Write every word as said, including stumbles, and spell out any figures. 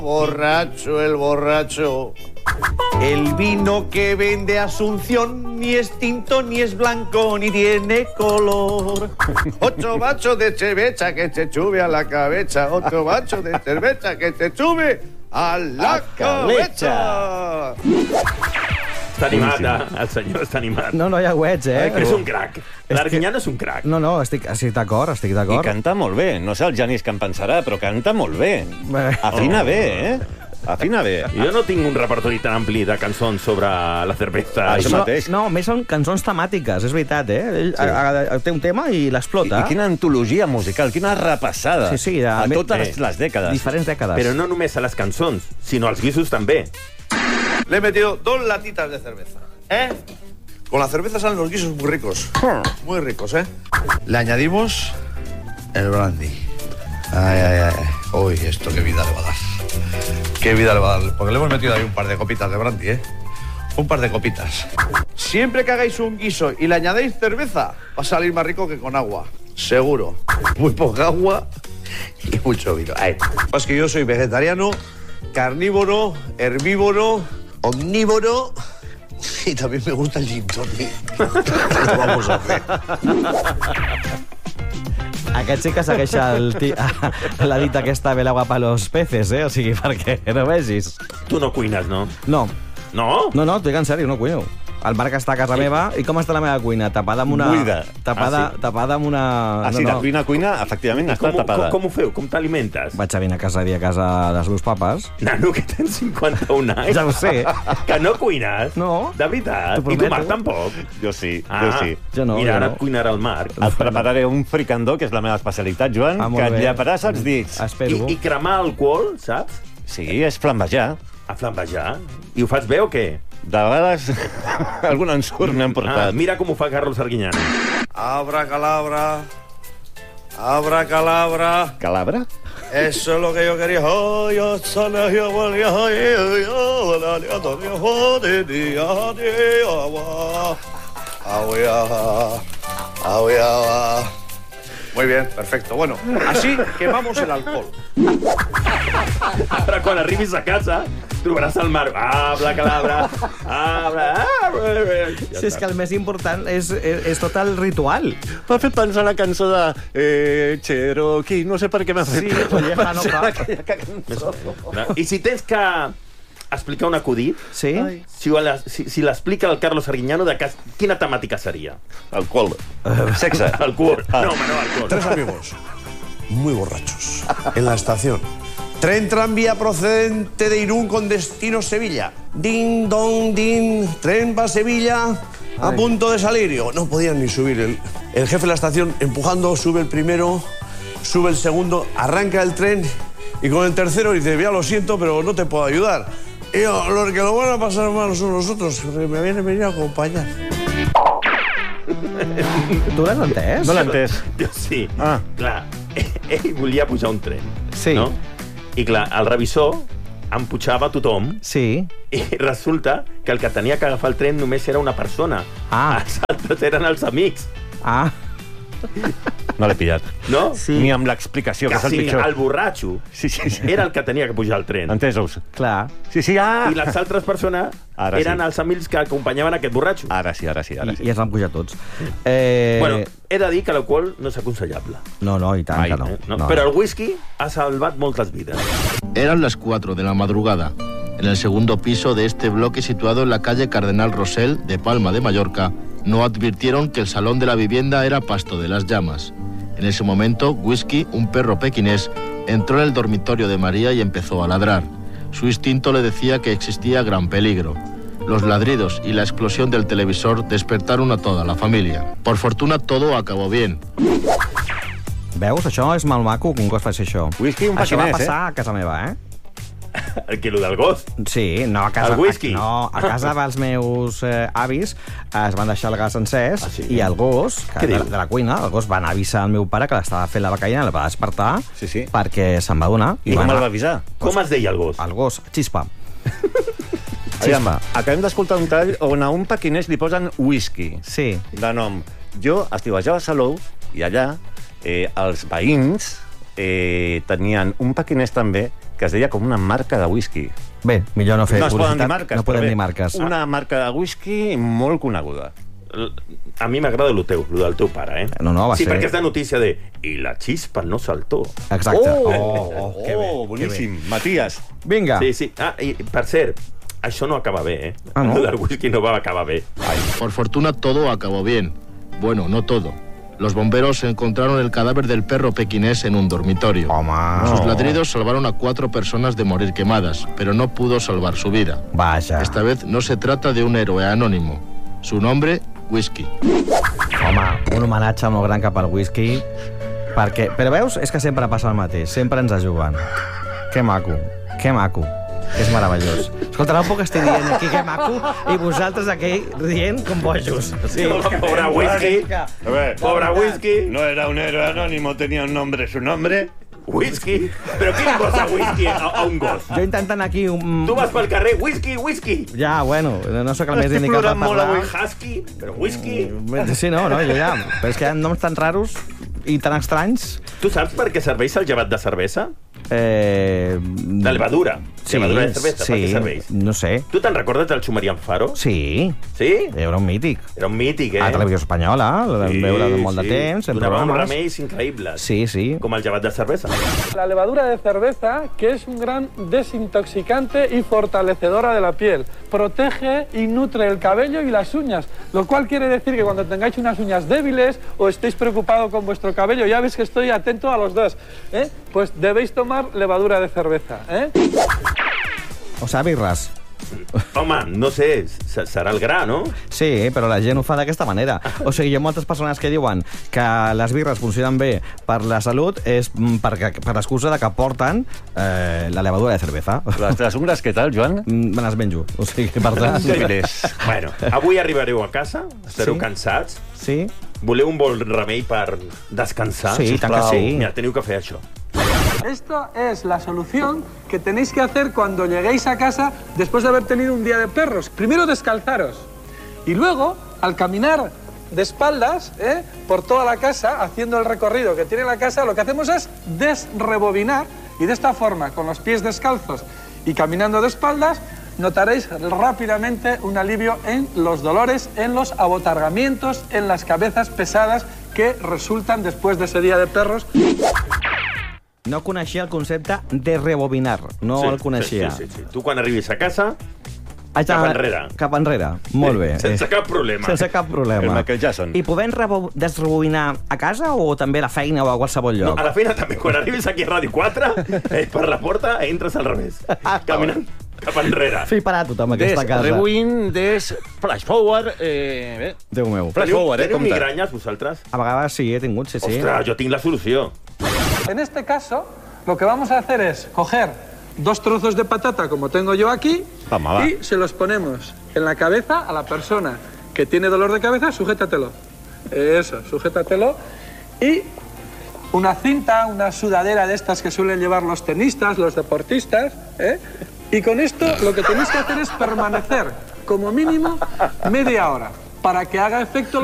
Borracho, el borracho. El vino que vende Asunción ni es tinto, ni es blanco, ni tiene color. Ocho machos de cerveza que se sube a la cabeza. Ocho machos de cerveza que se sube a la cabeza. Està animat, eh? El senyor està animat. No, no hi ha guets, eh? És un crac. L'Arguinyano és un crac. No, no, estic, estic d'acord, estic d'acord. I canta molt bé. No sé el Genís que em pensarà, però canta molt bé. Afina bé, eh? Afina bé. Jo no tinc un repertori tan ampli de cançons sobre la cervesa. Això mateix. No, més són cançons temàtiques, és veritat, eh? Ell sí. a, a, té un tema i l'explota. I, I quina antologia musical, quina repassada. Sí, sí. A, a totes eh, les dècades. Diferents dècades. Però no només a les cançons, sinó als guisos també. Le he metido dos latitas de cerveza. ¿Eh? Con la cerveza salen los guisos muy ricos. Muy ricos, ¿eh? Le añadimos el brandy. Ay, ay, ay. Uy, esto qué vida le va a dar. Qué vida le va a dar. Porque le hemos metido ahí un par de copitas de brandy, ¿eh? Un par de copitas. Siempre que hagáis un guiso y le añadéis cerveza, va a salir más rico que con agua. Seguro. Muy poca agua y mucho vino. Ay. Es que yo soy vegetariano, carnívoro, herbívoro, omnívoro... Y también me gusta el gin tonic. Lo vamos a hacer. Aquest sí que segueix el ti... la dita aquesta ve l'agua pa los peces, eh? O sigui, perquè no vegis. Tu no cuines, no? No. No? No, no, t'ho dic en sèrio, no cuino. El Marc està a casa meva. I com està la meva cuina? Tapada amb una... Buida. Tapada, Ah, sí? tapada amb una... Ah, sí, no, la cuina, cuina, efectivament, està Com, tapada. com, com ho feu? Com t'alimentes? Vaig a venir a casa dia a casa dels meus papes. Nano, que tens cinquanta-un anys. Ja ho sé. Que no cuines? No. De veritat? T'ho I tu, prometo. Marc, tampoc? Jo sí, Ah, jo sí. Jo no, Mira, jo ara no. et cuinarà el Marc. Et prepararé un fricandó, que és la meva especialitat, Joan, Ah, molt que et bé. lleparàs els dits. Espero. I, I cremar alcohol, saps? Sí, és flambejar. A flambejar. I ho fas bé o què? De vegades, algun ensurt m'han Ah, portat. mira com ho fa Carlos Arguiñano. Abra calabra. Abra calabra. Calabra? Eso es lo que yo quería. Oh, yo solo yo volvía. Oh, yo, yo, la, la, la, la, de día, de agua. Agua, agua. Muy bien, perfecto. Bueno, así quemamos el alcohol. Ara, quan arribis a casa, trobaràs el Marc. Abra, calabra. Abra, abra. Ja Si és que el més important és, és, és tot el ritual. M'ha fet pensar la cançó de eh, Cherokee, no sé per què m'ha fet Sí, Colleja no fa. està. I si tens que explicar un acudit, Sí? si, ho la- si, si l'explica el Carlos Arguiñano, de cas, quina temàtica seria? Alcohol. Sexe. Alcohol. No, home, no, alcohol. Tres amigos, muy borrachos, en la estación. Tren tranvía procedente de Irún con destino Sevilla. Ding, dong, ding. Tren para Sevilla, a punto de salir. Yo, no podían ni subir. El, el jefe de la estación empujando, sube el primero, sube el segundo, arranca el tren y con el tercero dice, ya lo siento, pero no te puedo ayudar. Y yo, los que lo van a pasar mal son nosotros, que me vienen a venir a acompañar. Tu l'has entès? No l'he entès. Jo sí. Ah. Clar, ell volia pujar un tren. Sí. No? I clar, el revisor empujava tothom Sí. i resulta que el que tenia que agafar el tren només era una persona. Ah. Els altres eren els amics, Ah, No l'he pillat. no? Sí. Ni amb l'explicació, que Que és el sí, pitjor. el borratxo Sí, sí, sí. era el que tenia que pujar al tren. Entesos. clar. Sí, sí, ah! I les altres persones Ara sí. eren els amics que acompanyaven aquest borratxo. Ara sí, ara sí, ara I, sí. I es van pujar tots. Eh... Bueno, he de dir que l'alcohol no és aconsellable. No, no, i tant Mai, que no. Eh? No? no. Però el whisky ha salvat moltes vides. Eran las cuatro de la madrugada. En el segundo piso de este bloque situado en la calle Cardenal Rosell de Palma de Mallorca, no advirtieron que el salón de la vivienda era pasto de las llamas. En ese momento, Whisky, un perro pequinés, entró en el dormitorio de María y empezó a ladrar. Su instinto le decía que existía gran peligro. Los ladridos y la explosión del televisor despertaron a toda la familia. Por fortuna, todo acabó bien. Veus? Això és molt maco, que un gos faci això. Whisky, un Això va pequinès, passar a casa meva, eh? Que el del gos. Sí, no a casa... El whisky? A, no, a casa dels meus eh, avis eh, es van deixar el gas encès Ah, sí? i el gos, que Què de, diu? de la cuina, el gos va anar a avisar al meu pare que l'estava fent la becaina, el va despertar Sí, sí. perquè se'n va donar. I va com el anar- va avisar? Com es deia el gos? El gos, xispa. Aviam, acabem d'escoltar un tall on a un pequinès li posen whisky, Sí. de nom. Jo estiuejava a Salou i allà eh, els veïns eh, tenien un pequinès també que es deia com una marca de whisky. Bé, millor no fer No es poden dir publicitat, marques, no podem però bé, dir marques. Una marca de whisky molt coneguda. A mi m'agrada el teu, el del teu pare, eh? No, no, va sí, ser- perquè és la notícia de i la xispa no saltó. Exacte. Oh, oh, oh, que bé, oh, boníssim. Matías. Vinga. Sí, sí. Ah, i per cert, això no acaba bé, eh? Ah, no? El del whisky no va acabar bé. Ai. Por fortuna todo acabó bien. Bueno, no todo. Los bomberos encontraron el cadáver del perro pequinés en un dormitorio. Home, Sus ladridos salvaron a cuatro personas de morir quemadas, pero no pudo salvar su vida. vaja. Esta vez no se trata de un héroe anónimo. Su nombre, Whisky. Home, un homenatge molt gran cap al whisky. Perquè, però veus, és que sempre passa el mateix. Sempre ens ajuden. Que maco, que maco. És meravellós. Escolta, no puc estar dient aquí que maco i vosaltres aquí rient com bojos. Sí. Pobre whisky. A ver, Pobre whisky. no era un héroe anónimo, tenía un nombre, su nombre. Whisky? Però quin gos de whisky a, a un gos? Jo intentant aquí... Un... Tu vas pel carrer, whisky, whisky. Ja, bueno, no sóc el més Estic indicat per plorant molt parlar. avui. Husky, però whisky. Sí, no, no, jo ja. Però és que hi ha noms tan raros i tan estranys. Tu saps per què serveix el llevat de cervesa? Eh... De levadura. Sí, Levadura de cervesa, sí, per què serveix? no sé. Tu te'n recordes del Xumarian Faro? Sí, Sí? era un mític. Era un mític, eh? A Televisió Espanyola, la vam veure de molt de temps, en Donava uns programes. remeis increïbles. Sí, sí. Com el llevat de cervesa. La levadura de cerveza, que es un gran desintoxicante y fortalecedora de la piel. Protege y nutre el cabello y las uñas, lo cual quiere decir que cuando tengáis unas uñas débiles o estéis preocupados con vuestro cabello, ya veis que estoy atento a los dos, ¿eh? Pues debéis tomar levadura de cerveza, ¿eh? O sigui, birres. Home, no sé, se- serà el gra, no? Sí, però la gent ho fa d'aquesta manera. O sigui, hi ha moltes persones que diuen que les birres funcionen bé per la salut és mm, per, per l'excusa de que porten eh, la levadura de cerveza. Les, les ungles, què tal, Joan? Mm, Me les menjo. O sigui, per tant... Débiles. Bueno, avui arribareu a casa, estareu Sí. cansats, Sí? voleu un bon remei per descansar? Sí, tant que sí. Mira, teniu que fer això. Esto es la solución que tenéis que hacer cuando lleguéis a casa después de haber tenido un día de perros. Primero descalzaros y luego, al caminar de espaldas ¿eh? por toda la casa, haciendo el recorrido que tiene la casa, lo que hacemos es desrebobinar y de esta forma, con los pies descalzos y caminando de espaldas, notaréis rápidamente un alivio en los dolores, en los abotargamientos, en las cabezas pesadas que resultan después de ese día de perros. No coneixia el concepte de rebobinar. No el coneixia. Sí, sí, sí, sí. Tu quan arribis a casa, Haig de- cap enrere. Cap enrere. Molt bé. Sense cap problema. Sense cap problema. El Michael Jackson. I podem rebo- desrebobinar a casa o també a la feina o a qualsevol No, lloc? a la feina també, quan arribis aquí a Ràdio quatre, eh, per la porta entres al revés. Caminant cap enrere. Fill parat tothom, aquesta Des, casa. rewind, des, flash forward, eh, bé. Déu meu. Flash Teniu, forward, eh, teniu compte. migranyes, vosaltres? A vegades sí, he tingut, sí, sí. Ostres, jo tinc la solució. En este caso, lo que vamos a hacer es coger dos trozos de patata, como tengo yo aquí, Vamos, va. y se los ponemos en la cabeza a la persona que tiene dolor de cabeza, sujétatelo. Eso, sujétatelo. Y una cinta, una sudadera de estas que suelen llevar los tenistas, los deportistas, ¿eh? Y con esto lo que tenéis que hacer es permanecer como mínimo media hora para que haga efecto la